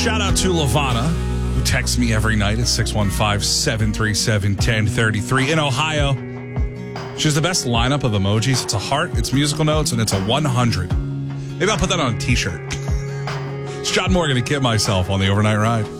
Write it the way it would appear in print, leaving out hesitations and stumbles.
Shout out to Lavana, who texts me every night at 615-737-1033 in Ohio. She has the best lineup of emojis. It's a heart, it's musical notes, and it's a 100. Maybe I'll put that on a t-shirt. It's John Morgan and Kid Myself on the Overnight Ride.